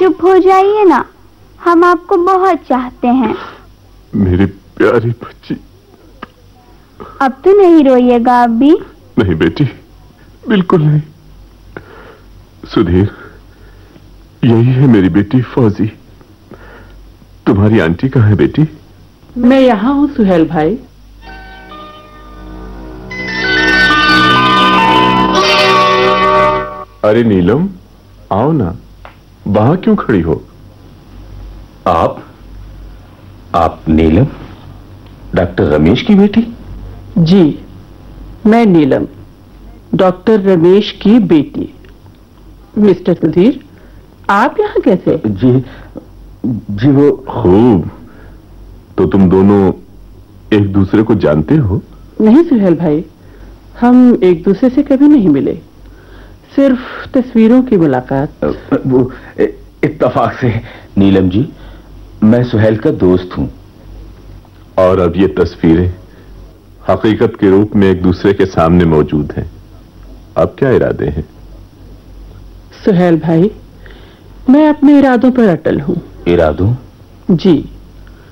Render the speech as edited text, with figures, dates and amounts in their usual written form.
चुप हो जाइए ना, हम आपको बहुत चाहते हैं। मेरी प्यारी बच्ची। अब तो नहीं रोइएगा अभी। नहीं बेटी, बिल्कुल नहीं। सुधीर, यही है मेरी बेटी फौजी। तुम्हारी आंटी कहाँ है बेटी? मैं यहाँ हूँ सुहेल भाई। अरे नीलम, आओ ना, वहां क्यों खड़ी हो? आप नीलम, डॉक्टर रमेश की बेटी? जी, मैं नीलम, डॉक्टर रमेश की बेटी। मिस्टर सुधीर, आप यहाँ कैसे? जी वो खूब। तो तुम दोनों एक दूसरे को जानते हो? नहीं सुहेल भाई, हम एक दूसरे से कभी नहीं मिले, सिर्फ तस्वीरों की मुलाकात। वो इत्तेफाक से। नीलम जी, मैं सुहेल का दोस्त हूं। और अब ये तस्वीरें हकीकत के रूप में एक दूसरे के सामने मौजूद हैं। अब क्या इरादे हैं? सुहेल भाई, मैं अपने इरादों पर अटल हूं। इरादों? जी,